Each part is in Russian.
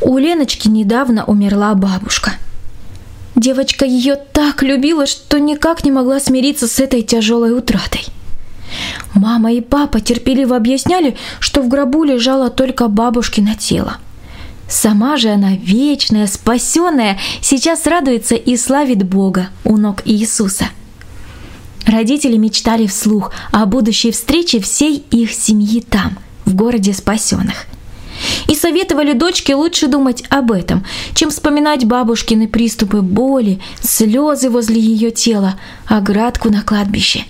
У Леночки недавно умерла бабушка. Девочка ее так любила, что никак не могла смириться с этой тяжелой утратой. Мама и папа терпеливо объясняли, что в гробу лежало только бабушкино тело. Сама же она, вечная, спасенная, сейчас радуется и славит Бога у ног Иисуса. Родители мечтали вслух о будущей встрече всей их семьи там, в городе спасенных. И советовали дочке лучше думать об этом, чем вспоминать бабушкины приступы боли, слезы возле ее тела, оградку на кладбище.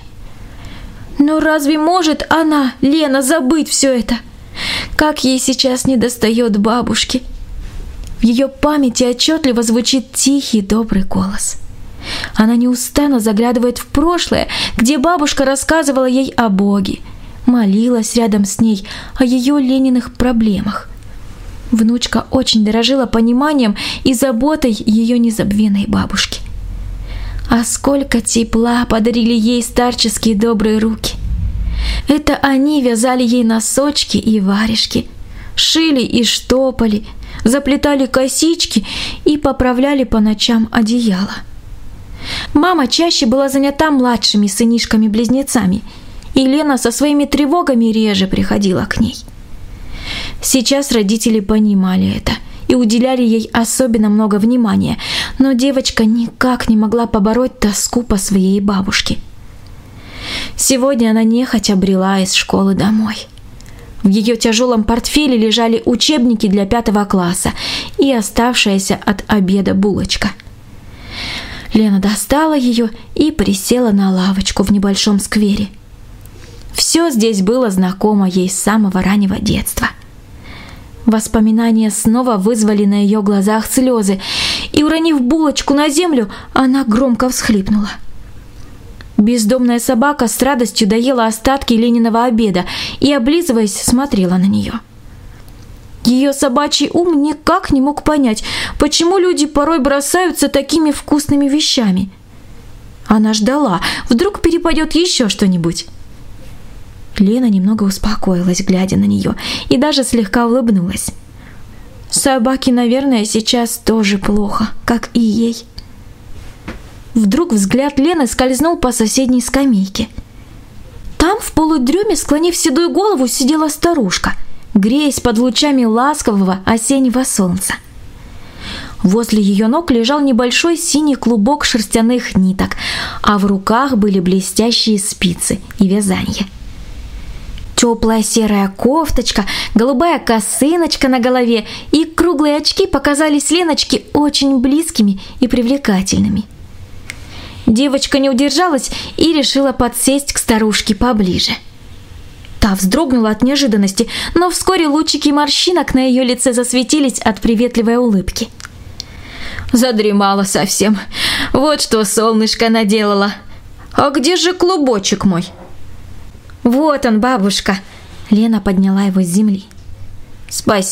Но разве может она, Лена, забыть все это? Как ей сейчас недостает бабушки? В ее памяти отчетливо звучит тихий, добрый голос. Она неустанно заглядывает в прошлое, где бабушка рассказывала ей о Боге, молилась рядом с ней о ее Лениных проблемах. Внучка очень дорожила пониманием и заботой ее незабвенной бабушки. А сколько тепла подарили ей старческие добрые руки! Это они вязали ей носочки и варежки, шили и штопали, заплетали косички и поправляли по ночам одеяло. Мама чаще была занята младшими сынишками-близнецами, и Лена со своими тревогами реже приходила к ней. Сейчас родители понимали это и уделяли ей особенно много внимания, но девочка никак не могла побороть тоску по своей бабушке. Сегодня она нехотя брела из школы домой. В ее тяжелом портфеле лежали учебники для 5 класса и оставшаяся от обеда булочка. Лена достала ее и присела на лавочку в небольшом сквере. Все здесь было знакомо ей с самого раннего детства. Воспоминания снова вызвали на ее глазах слезы, и, уронив булочку на землю, она громко всхлипнула. Бездомная собака с радостью доела остатки Лениного обеда и, облизываясь, смотрела на нее. Ее собачий ум никак не мог понять, почему люди порой бросаются такими вкусными вещами. Она ждала, вдруг перепадет еще что-нибудь. Лена немного успокоилась, глядя на нее, и даже слегка улыбнулась. Собаке, наверное, сейчас тоже плохо, как и ей. Вдруг взгляд Лены скользнул по соседней скамейке. Там, в полудреме, склонив седую голову, сидела старушка, греясь под лучами ласкового осеннего солнца. Возле ее ног лежал небольшой синий клубок шерстяных ниток, а в руках были блестящие спицы и вязанье. Теплая серая кофточка, голубая косыночка на голове и круглые очки показались Леночке очень близкими и привлекательными. Девочка не удержалась и решила подсесть к старушке поближе. Та вздрогнула от неожиданности, но вскоре лучики морщинок на ее лице засветились от приветливой улыбки. Задремала совсем. Вот что солнышко наделало. А где же клубочек мой? Вот он, бабушка. Лена подняла его с земли. Спасибо.